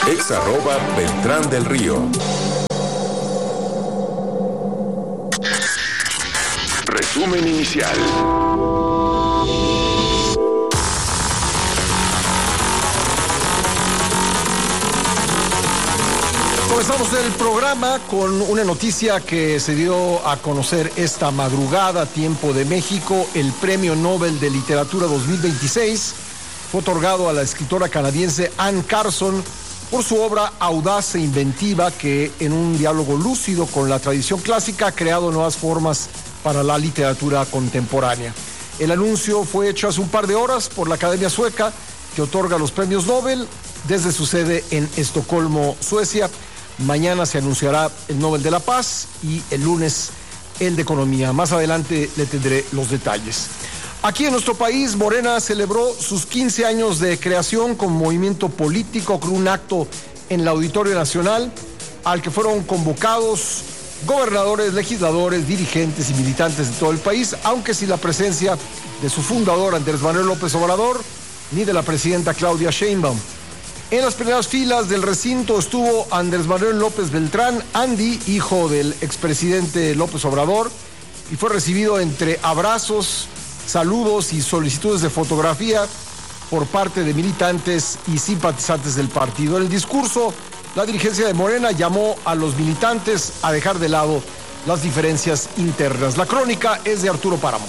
@Beltrán del Río. Resumen inicial. Comenzamos el programa con una noticia que se dio a conocer esta madrugada, tiempo de México. El Premio Nobel de Literatura 2026 fue otorgado a la escritora canadiense Anne Carson por su obra audaz e inventiva que, en un diálogo lúcido con la tradición clásica, ha creado nuevas formas para la literatura contemporánea. El anuncio fue hecho hace un par de horas por la Academia Sueca, que otorga los premios Nobel desde su sede en Estocolmo, Suecia. Mañana se anunciará el Nobel de la Paz y el lunes el de Economía. Más adelante le tendré los detalles. Aquí en nuestro país, Morena celebró sus 15 años de creación como movimiento político con un acto en el Auditorio Nacional al que fueron convocados gobernadores, legisladores, dirigentes y militantes de todo el país, aunque sin la presencia de su fundador Andrés Manuel López Obrador ni de la presidenta Claudia Sheinbaum. En las primeras filas del recinto estuvo Andrés Manuel López Beltrán, Andy, hijo del expresidente López Obrador, y fue recibido entre abrazos, saludos y solicitudes de fotografía por parte de militantes y simpatizantes del partido. En el discurso, la dirigencia de Morena llamó a los militantes a dejar de lado las diferencias internas. La crónica es de Arturo Páramo.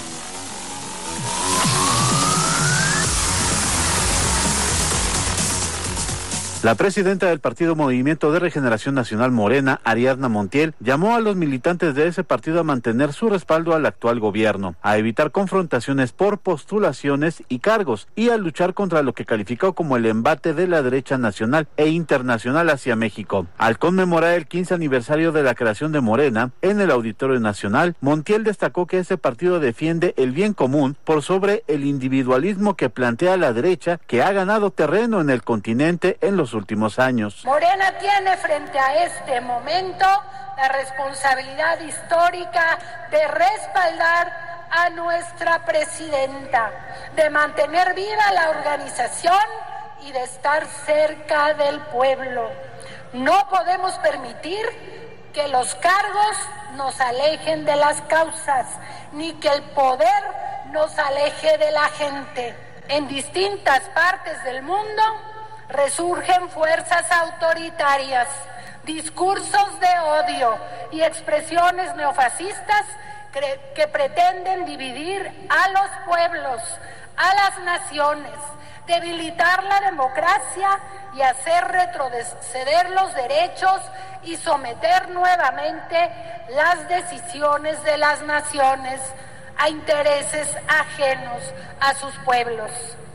La presidenta del Partido Movimiento de Regeneración Nacional Morena, Ariadna Montiel, llamó a los militantes de ese partido a mantener su respaldo al actual gobierno, a evitar confrontaciones por postulaciones y cargos y a luchar contra lo que calificó como el embate de la derecha nacional e internacional hacia México. Al conmemorar el 15 aniversario de la creación de Morena en el Auditorio Nacional, Montiel destacó que ese partido defiende el bien común por sobre el individualismo que plantea la derecha, que ha ganado terreno en el continente en los últimos años. Morena tiene frente a este momento la responsabilidad histórica de respaldar a nuestra presidenta, de mantener viva la organización y de estar cerca del pueblo. No podemos permitir que los cargos nos alejen de las causas, ni que el poder nos aleje de la gente. En distintas partes del mundo resurgen fuerzas autoritarias, discursos de odio y expresiones neofascistas que pretenden dividir a los pueblos, a las naciones, debilitar la democracia y hacer retroceder los derechos y someter nuevamente las decisiones de las naciones a intereses ajenos a sus pueblos.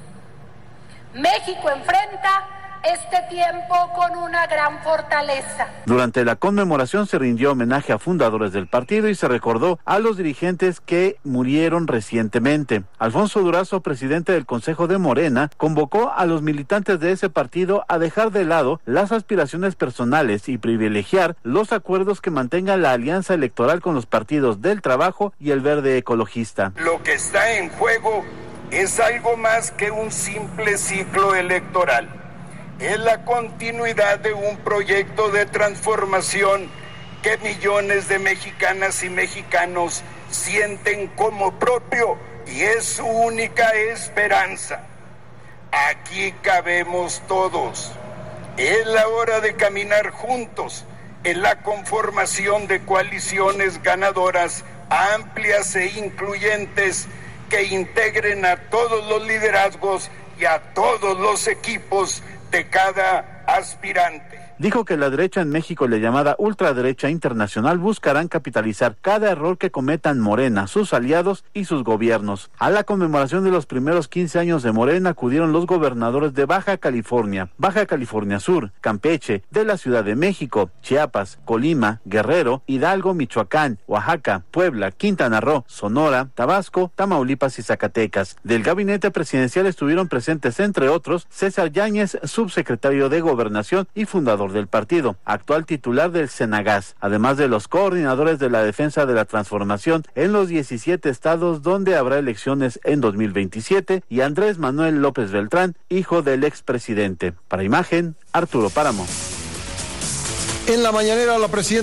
México enfrenta este tiempo con una gran fortaleza. Durante la conmemoración se rindió homenaje a fundadores del partido y se recordó a los dirigentes que murieron recientemente. Alfonso Durazo, presidente del Consejo de Morena, convocó a los militantes de ese partido a dejar de lado las aspiraciones personales y privilegiar los acuerdos que mantengan la alianza electoral con los partidos del Trabajo y el Verde Ecologista. Lo que está en juego es algo más que un simple ciclo electoral. Es la continuidad de un proyecto de transformación que millones de mexicanas y mexicanos sienten como propio y es su única esperanza. Aquí cabemos todos. Es la hora de caminar juntos en la conformación de coaliciones ganadoras, amplias e incluyentes, que integren a todos los liderazgos y a todos los equipos de cada aspirante. Dijo que la derecha en México, la llamada ultraderecha internacional, buscarán capitalizar cada error que cometan Morena, sus aliados y sus gobiernos. A la conmemoración de los primeros 15 años de Morena acudieron los gobernadores de Baja California Sur, Campeche, de la Ciudad de México, Chiapas, Colima, Guerrero, Hidalgo, Michoacán, Oaxaca, Puebla, Quintana Roo, Sonora, Tabasco, Tamaulipas y Zacatecas. Del gabinete presidencial estuvieron presentes, entre otros, César Yáñez, subsecretario de Gobernación y fundador coordinador del partido, actual titular del Senagas, además de los coordinadores de la defensa de la transformación en los 17 estados donde habrá elecciones en 2027, y Andrés Manuel López Beltrán, hijo del expresidente. Para Imagen, Arturo Páramo. En la mañanera, la presidenta